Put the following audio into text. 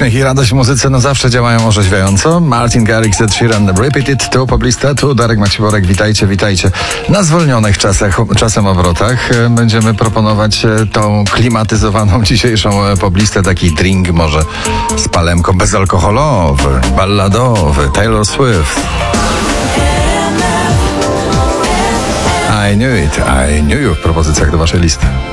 Uśmiech i radość w muzyce zawsze działają orzeźwiająco. Martin Garrix, Ed Sheeran, Repeat It, tu Poblista, tu Darek Maciworek. Witajcie, witajcie. Na zwolnionych czasem obrotach będziemy proponować tą klimatyzowaną dzisiejszą Poblistę. Taki drink może z palemką, bezalkoholowy, balladowy, Taylor Swift. I knew it, w propozycjach do waszej listy.